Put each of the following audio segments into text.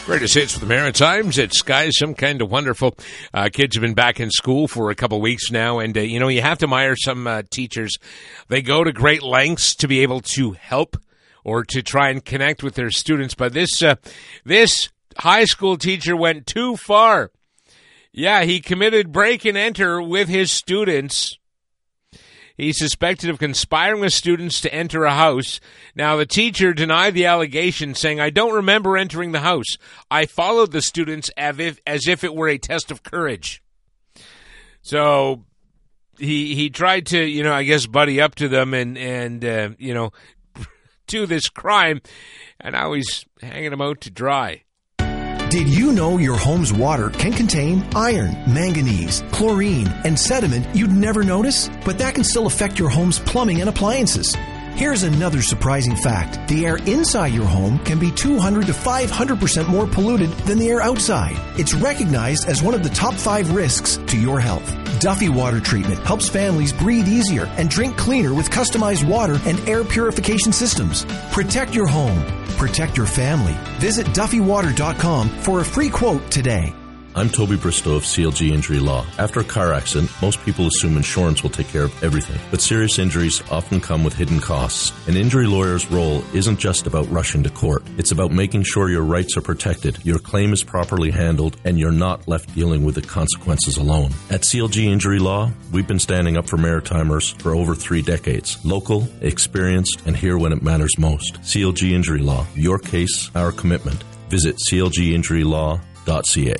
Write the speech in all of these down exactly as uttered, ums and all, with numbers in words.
Greatest hits for the Maritimes. It's Skies Some Kind of Wonderful. Uh, kids have been back in school for a couple weeks now, and, uh, you know, you have to admire some uh, teachers. They go to great lengths to be able to help or to try and connect with their students, but this uh, this high school teacher went too far. Yeah, he committed break and enter with his students. He's suspected of conspiring with students to enter a house. Now, the teacher denied the allegation, saying, "I don't remember entering the house. I followed the students as if, as if it were a test of courage." So he he tried to, you know, I guess, buddy up to them and, and uh, you know, do this crime, and now he's hanging them out to dry. Did you know your home's water can contain iron, manganese, chlorine, and sediment you'd never notice? But that can still affect your home's plumbing and appliances. Here's another surprising fact. The air inside your home can be two hundred to five hundred percent more polluted than the air outside. It's recognized as one of the top five risks to your health. Duffy Water Treatment helps families breathe easier and drink cleaner with customized water and air purification systems. Protect your home. Protect your family. Visit Duffy Water dot com for a free quote today. I'm Toby Bristow of C L G Injury Law. After a car accident, most people assume insurance will take care of everything. But serious injuries often come with hidden costs. An injury lawyer's role isn't just about rushing to court. It's about making sure your rights are protected, your claim is properly handled, and you're not left dealing with the consequences alone. At C L G Injury Law, we've been standing up for Maritimers for over three decades. Local, experienced, and here when it matters most. C L G Injury Law. Your case, our commitment. Visit C L G injury law dot c a.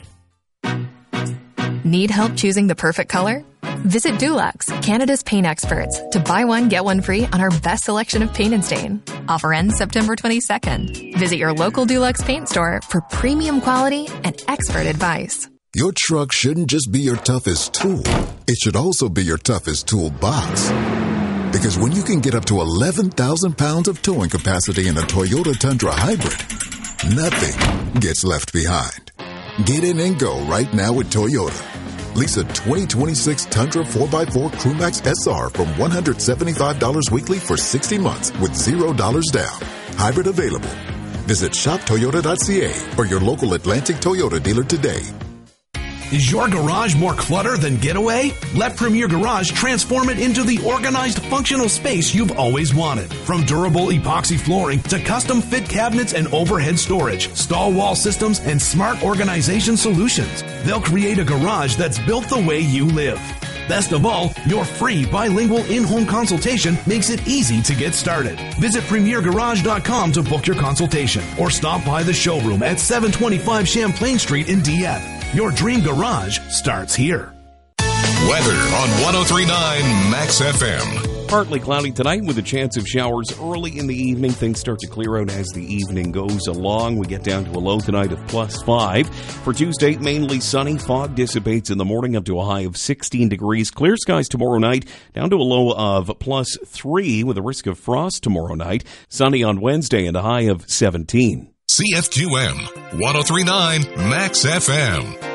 Need help choosing the perfect color? Visit Dulux, Canada's paint experts, to buy one, get one free on our best selection of paint and stain. Offer ends September twenty-second. Visit your local Dulux paint store for premium quality and expert advice. Your truck shouldn't just be your toughest tool. It should also be your toughest toolbox. Because when you can get up to eleven thousand pounds of towing capacity in a Toyota Tundra Hybrid, nothing gets left behind. Get in and go right now with Toyota. Lease a twenty twenty-six Tundra four by four Crewmax S R from one hundred seventy-five dollars weekly for sixty months with zero dollars down. Hybrid available. Visit shop toyota dot c a or your local Atlantic Toyota dealer today. Is your garage more clutter than getaway? Let Premier Garage transform it into the organized, functional space you've always wanted. From durable epoxy flooring to custom fit cabinets and overhead storage, stall wall systems, and smart organization solutions, they'll create a garage that's built the way you live. Best of all, your free bilingual in-home consultation makes it easy to get started. Visit premier garage dot com to book your consultation or stop by the showroom at seven twenty-five Champlain Street in D F. Your dream garage starts here. Weather on one oh three point nine Max F M. Partly cloudy tonight with a chance of showers early in the evening. Things start to clear out as the evening goes along. We get down to a low tonight of plus five. For Tuesday, mainly sunny. Fog dissipates in the morning up to a high of sixteen degrees. Clear skies tomorrow night down to a low of plus three with a risk of frost tomorrow night. Sunny on Wednesday and a high of seventeen. C F Q M one oh three point nine Max F M.